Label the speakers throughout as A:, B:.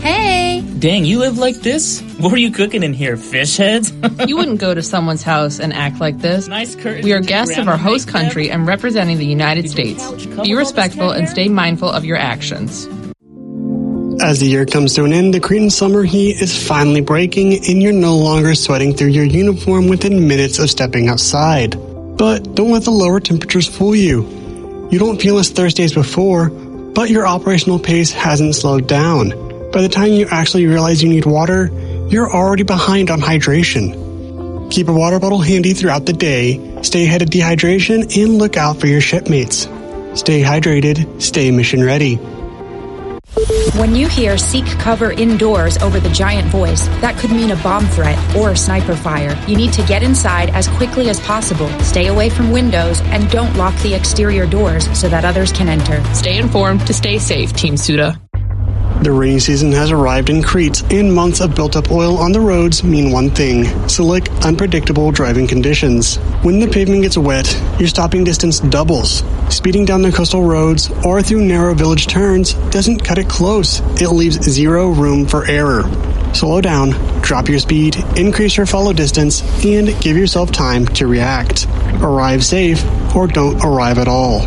A: Hey!
B: Dang, you live like this? What are you cooking in here, fish heads?
C: You wouldn't go to someone's house and act like this.
B: Nice curtains.
C: We are guests of our host country and representing the United States. Be respectful and stay mindful of your actions.
D: As the year comes to an end, the Cretan summer heat is finally breaking and you're no longer sweating through your uniform within minutes of stepping outside. But don't let the lower temperatures fool you. You don't feel as thirsty as before, but your operational pace hasn't slowed down. By the time you actually realize you need water, you're already behind on hydration. Keep a water bottle handy throughout the day, stay ahead of dehydration, and look out for your shipmates. Stay hydrated, stay mission ready.
E: When you hear "seek cover indoors" over the giant voice, that could mean a bomb threat or sniper fire. You need to get inside as quickly as possible, stay away from windows, and don't lock the exterior doors so that others can enter.
C: Stay informed to stay safe, Team Suda.
D: The rainy season has arrived in Crete, and months of built-up oil on the roads mean one thing: slick, unpredictable driving conditions. When the pavement gets wet, your stopping distance doubles. Speeding down the coastal roads or through narrow village turns doesn't cut it close. It leaves zero room for error. Slow down, drop your speed, increase your follow distance, and give yourself time to react. Arrive safe, or don't arrive at all.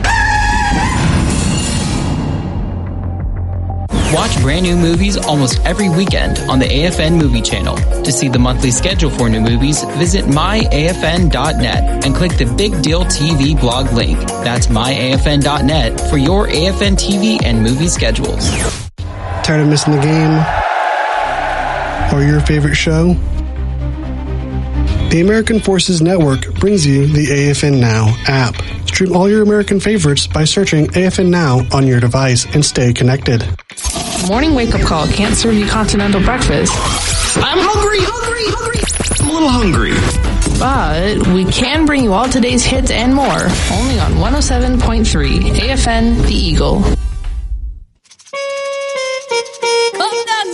B: Watch brand new movies almost every weekend on the AFN Movie Channel. To see the monthly schedule for new movies, visit myafn.net and click the Big Deal TV blog link. That's myafn.net for your AFN TV and movie schedules.
D: Tired of missing the game? Or your favorite show? The American Forces Network brings you the AFN Now app. Stream all your American favorites by searching AFN Now on your device and stay connected.
C: Morning wake-up call can't serve you continental breakfast.
F: I'm hungry! I'm a little hungry.
C: But we can bring you all today's hits and more, only on 107.3 AFN The Eagle.